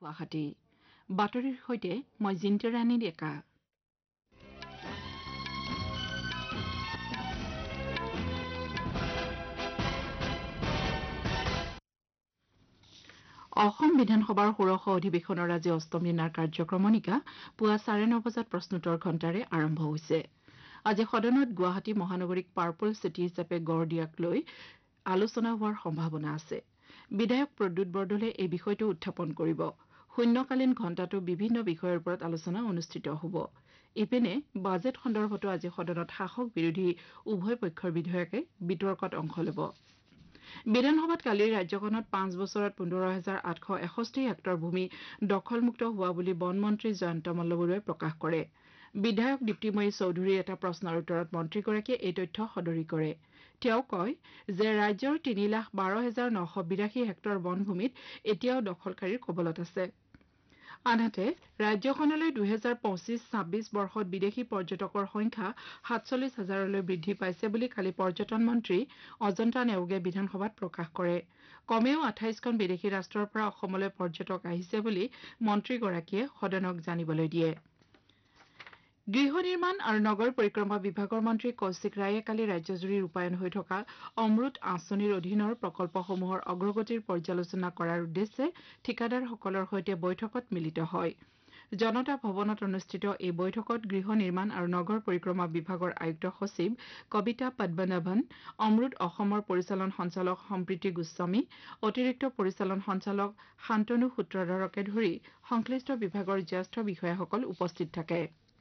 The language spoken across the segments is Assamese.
গুৱাহাটী বাতৰিৰ সৈতে মই জিন্টু ৰাণী ডেকা। অসম বিধানসভাৰ ষোড়শ অধিৱেশনৰ আজি অষ্টম দিনাৰ কাৰ্যক্ৰমণিকা পুৱা 9:30 বজাত প্ৰশ্নোত্তৰ ঘণ্টাৰে আৰম্ভ হৈছে। আজি সদনত গুৱাহাটী মহানগৰীক পাৰ্পল চিটি হিচাপে গঢ় দিয়াক লৈ আলোচনা হোৱাৰ সম্ভাৱনা আছে। বিধায়ক প্ৰদ্যুৎ বৰদলৈ এই বিষয়টো উত্থাপন কৰিব। শূন্যকালীন ঘণ্টাটো বিভিন্ন বিষয়ৰ ওপৰত আলোচনা অনুষ্ঠিত হ'ব। ইপিনে বাজেট সন্দৰ্ভতো আজি সদনত শাসক বিৰোধী উভয় পক্ষৰ বিধায়কে বিতৰ্কত অংশ ল'ব। বিধানসভাত কালি ৰাজ্যখনত 5 বছৰত 15,861 হেক্টৰ ভূমি দখলমুক্ত হোৱা বুলি বনমন্ত্ৰী জয়ন্ত মল্লবৰুৱাই প্ৰকাশ কৰে। বিধায়ক দীপ্তিময়ী চৌধুৰীৰ এটা প্ৰশ্নৰ উত্তৰত মন্ত্ৰীগৰাকীয়ে এই তথ্য সদৰি কৰে। তেওঁ কয় যে ৰাজ্যৰ 3,12,982 হেক্টৰ বনভূমিত এতিয়াও দখলকাৰীৰ কবলত আছে। আনহাতে ৰাজ্যখনলৈ 2025-26 বৰ্ষত বিদেশী পৰ্যটকৰ সংখ্যা 47,000লৈ বৃদ্ধি পাইছে বুলি কালি পৰ্যটন মন্ত্ৰী অজন্তা নেওগে বিধানসভাত প্ৰকাশ কৰে। কমেও 28খন বিদেশী ৰাষ্ট্ৰৰ পৰা অসমলৈ পৰ্যটক আহিছে বুলি মন্ত্ৰীগৰাকীয়ে সদনক জানিবলৈ দিয়ে। গৃহ নিৰ্মাণ আৰু নগৰ পৰিক্ৰমা বিভাগৰ মন্ত্ৰী কৌশিক ৰায়ে কালি ৰাজ্যজুৰি ৰূপায়ণ হৈ থকা অমৃত আঁচনিৰ অধীনৰ প্ৰকল্পসমূহৰ অগ্ৰগতিৰ পৰ্যালোচনা কৰাৰ উদ্দেশ্যে ঠিকাদাৰসকলৰ সৈতে বৈঠকত মিলিত হয়। জনতা ভৱনত অনুষ্ঠিত এই বৈঠকত গৃহ নিৰ্মাণ আৰু নগৰ পৰিক্ৰমা বিভাগৰ আয়ুক্ত সচিব কবিতা পদ্মনাভন, অমৃত অসমৰ পৰিচালন সঞ্চালক সম্প্ৰীতি গোস্বামী, অতিৰিক্ত পৰিচালন সঞ্চালক শান্তনু সূত্ৰধৰকে ধৰি সংশ্লিষ্ট বিভাগৰ জ্যেষ্ঠ বিষয়াসকল উপস্থিত থাকে।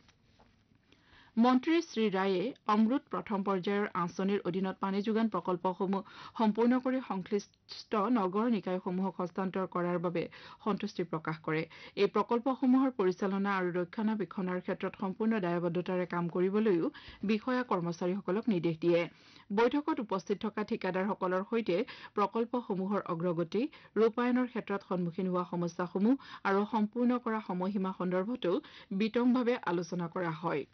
মন্ত্ৰী শ্ৰী ৰায়ে অমৃত প্ৰথম পৰ্যায়ৰ আঁচনিৰ অধীনত পানী যোগান প্ৰকল্পসমূহ সম্পূৰ্ণ কৰি সংশ্লিষ্ট নগৰ নিকায়সমূহক হস্তান্তৰ কৰাৰ বাবে সন্তুষ্টি প্ৰকাশ কৰে। এই প্ৰকল্পসমূহৰ পৰিচালনা আৰু ৰক্ষণাবেক্ষণৰ ক্ষেত্ৰত সম্পূৰ্ণ দায়বদ্ধতাৰে কাম কৰিবলৈও বিষয়া কৰ্মচাৰীসকলক নিৰ্দেশ দিয়ে। বৈঠকত উপস্থিত থকা ঠিকাদাৰসকলৰ সৈতে প্ৰকল্পসমূহৰ অগ্ৰগতি, ৰূপায়ণৰ ক্ষেত্ৰত সন্মুখীন হোৱা সমস্যাসমূহ আৰু সম্পূৰ্ণ কৰা সময়সীমা সন্দৰ্ভতো বিতংভাৱে আলোচনা কৰা হয়।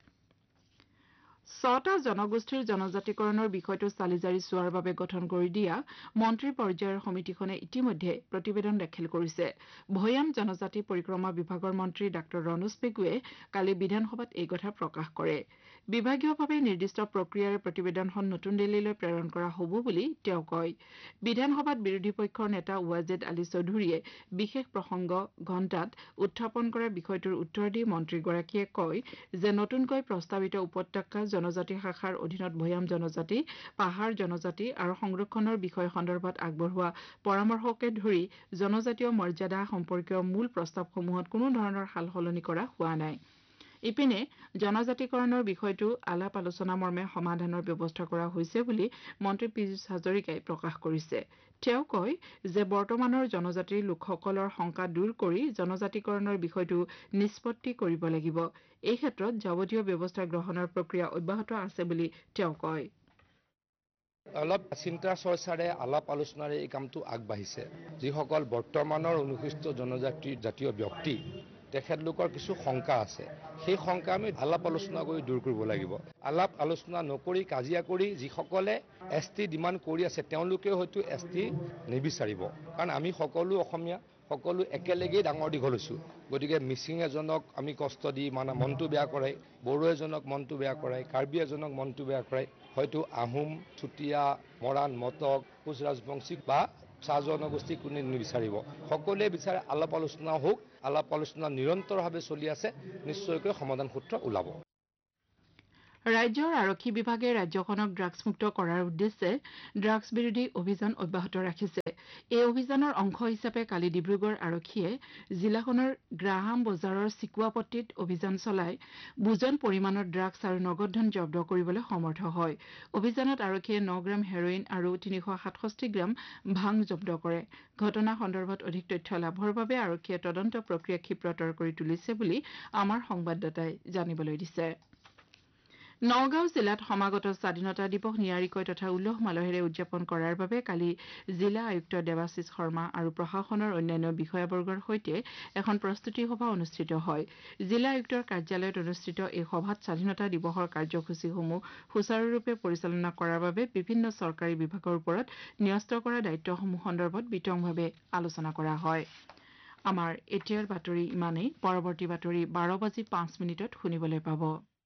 6টা জনগোষ্ঠীৰ জনজাতিকৰণৰ বিষয়টো চালিজাৰি চোৱাৰ বাবে গঠন কৰি দিয়া মন্ত্ৰী পৰ্যায়ৰ সমিতিখনে ইতিমধ্যে প্ৰতিবেদন দাখিল কৰিছে। ভৈয়াম জনজাতি পৰিক্ৰমা বিভাগৰ মন্ত্ৰী ডাঃ ৰণোজ পেগুৱে কালি বিধানসভাত এই কথা প্ৰকাশ কৰে। বিভাগীয়ভাৱে নিৰ্দিষ্ট প্ৰক্ৰিয়াৰে প্ৰতিবেদনখন নতুন দিল্লীলৈ প্ৰেৰণ কৰা হ'ব বুলি তেওঁ কয়। বিধানসভাত বিৰোধী পক্ষৰ নেতা ৱাজেদ আলী চৌধুৰীয়ে বিশেষ প্ৰসংগ ঘণ্টাত উত্থাপন কৰা বিষয়টোৰ উত্তৰ দি মন্ত্ৰীগৰাকীয়ে কয় যে নতুনকৈ প্ৰস্তাৱিত উপত্যকা জনজাতি শাখাৰ অধীনত ভৈয়াম জনজাতি, পাহাৰ জনজাতি আৰু সংৰক্ষণৰ বিষয় সন্দৰ্ভত আগবঢ়োৱা পৰামৰ্শকে ধৰি জনজাতীয় মৰ্যাদা সম্পৰ্কীয় মূল প্ৰস্তাৱসমূহত কোনো ধৰণৰ সাল সলনি কৰা হোৱা নাই। ইপিনে জনজাতিকৰণৰ বিষয়টো আলাপ আলোচনা মৰ্মে সমাধানৰ ব্যৱস্থা কৰা হৈছে বুলি মন্ত্ৰী পীযুষ হাজৰিকাই প্ৰকাশ কৰিছে। তেওঁ কয় যে বৰ্তমানৰ জনজাতিৰ লোকসকলৰ শংকা দূৰ কৰি জনজাতিকৰণৰ বিষয়টো নিষ্পত্তি কৰিব লাগিব। এই ক্ষেত্ৰত যাৱতীয় ব্যৱস্থা গ্ৰহণৰ প্ৰক্ৰিয়া অব্যাহত আছে বুলি তেওঁ কয়। অলপ চিন্তা চৰ্চাৰে আলাপ আলোচনাৰে এই কামটো আগবাঢ়িছে। যিসকল বৰ্তমানৰ অনুসূচিত জনজাতিৰ জাতীয় ব্যক্তি, তেখেতলোকৰ কিছু শংকা আছে। সেই শংকা আমি আলাপ আলোচনা কৰি দূৰ কৰিব লাগিব। আলাপ আলোচনা নকৰি কাজিয়া কৰি যিসকলে ST ডিমাণ্ড কৰি আছে তেওঁলোকে হয়তো ST নিবিচাৰিব। কাৰণ আমি সকলো অসমীয়া, সকলো একেলগেই ডাঙৰ দীঘল হৈছোঁ। গতিকে মিচিং এজনক আমি কষ্ট দি মনটো বেয়া কৰাই, বড়ো এজনক মনটো বেয়া কৰাই, কাৰ্বি এজনক মনটো বেয়া কৰাই, হয়তো আহোম, চুতীয়া, মৰাণ, মটক, কোচ ৰাজবংশী বা চাহ জনগোষ্ঠী কোনে নিবিচাৰিব। সকলোৱে বিচাৰে আলাপ আলোচনা হওক। আলাপ আলোচনা নিৰন্তৰভাৱে চলি আছে, নিশ্চয়কৈ সমাধান সূত্ৰ ওলাব। ৰাজ্যৰ আৰক্ষী বিভাগে ৰাজ্যখনক ড্ৰাগছমুক্ত কৰাৰ উদ্দেশ্যে ড্ৰাগছ বিৰোধী অভিযান অব্যাহত ৰাখিছে। এই অভিযানৰ অংশ হিচাপে কালি ডিব্ৰুগড় আৰক্ষীয়ে জিলাখনৰ গ্ৰাহাম বজাৰৰ চিকুৱাপট্টিত অভিযান চলাই বুজন পৰিমাণৰ ড্ৰাগছ আৰু নগদ ধন জব্দ কৰিবলৈ সমৰ্থ হয়। অভিযানত আৰক্ষীয়ে 9 গ্ৰাম হেৰইন আৰু 367 গ্ৰাম ভাং জব্দ কৰে। ঘটনা সন্দৰ্ভত অধিক তথ্য লাভৰ বাবে আৰক্ষীয়ে তদন্ত প্ৰক্ৰিয়া ক্ষীপ্ৰতৰ কৰি তুলিছে বুলি আমাৰ সংবাদদাতাই জানিবলৈ দিছে। নগাঁও জিলাত সমাগত স্বাধীনতা দিৱস নিয়াৰিকৈ তথা উলহ মালহেৰে উদযাপন কৰাৰ বাবে কালি জিলা আয়ুক্ত দেৱাশিষ শৰ্মা আৰু প্ৰশাসনৰ অন্যান্য বিষয়াবৰ্গৰ সৈতে এখন প্ৰস্তুতি সভা অনুষ্ঠিত হয়। জিলা আয়ুক্তৰ কাৰ্যালয়ত অনুষ্ঠিত এই সভাত স্বাধীনতা দিৱসৰ কাৰ্যসূচীসমূহ সুচাৰুৰূপে পৰিচালনা কৰাৰ বাবে বিভিন্ন চৰকাৰী বিভাগৰ ওপৰত ন্যস্ত কৰা দায়িত্বসমূহ সন্দৰ্ভত বিতংভাৱে আলোচনা কৰা হয়। আমাৰ এতিয়াৰ বাতৰি ইমানেই পৰৱৰ্তী বাতৰি 12:05 শুনিবলৈ পাব